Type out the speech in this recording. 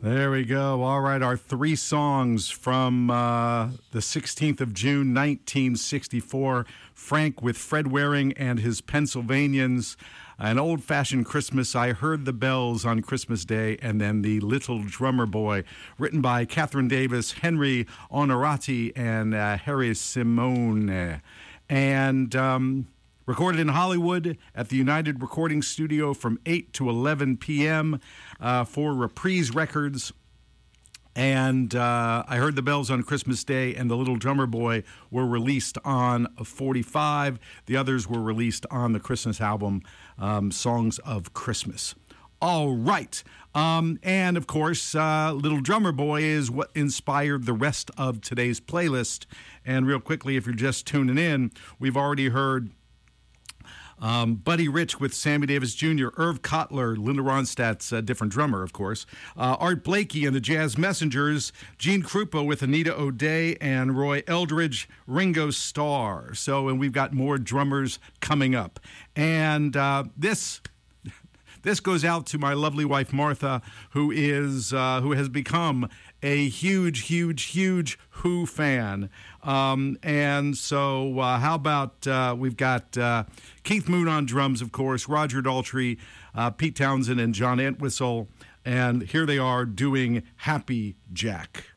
There we go. All right, our three songs from the 16th of June, 1964. Frank with Fred Waring and his Pennsylvanians. An old-fashioned Christmas, I Heard the Bells on Christmas Day, and then The Little Drummer Boy, written by Catherine Davis, Henry Onorati, and Harry Simone. And recorded in Hollywood at the United Recording Studio from 8 to 11 p.m. For Reprise Records. And I Heard the Bells on Christmas Day and The Little Drummer Boy were released on 45. The others were released on the Christmas album, Songs of Christmas. All right. And, of course, Little Drummer Boy is what inspired the rest of today's playlist. And real quickly, if you're just tuning in, we've already heard Buddy Rich with Sammy Davis Jr., Irv Kotler, Linda Ronstadt's a different drummer, of course, Art Blakey and the Jazz Messengers, Gene Krupa with Anita O'Day, and Roy Eldridge, Ringo Starr. So, and we've got more drummers coming up. And this goes out to my lovely wife, Martha, who has become a huge Who fan. And so how about we've got Keith Moon on drums, of course, Roger Daltrey, Pete Townsend, and John Entwistle. And here they are doing Happy Jack.